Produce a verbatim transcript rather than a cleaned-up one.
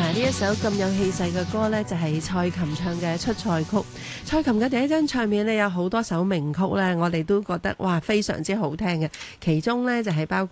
呢一首咁有氣勢嘅歌呢，就係蔡琴唱嘅出塞曲。蔡琴嘅第一張唱片呢，有好多首名曲呢，我哋都覺得哇非常之好聽嘅。其中呢，就係包括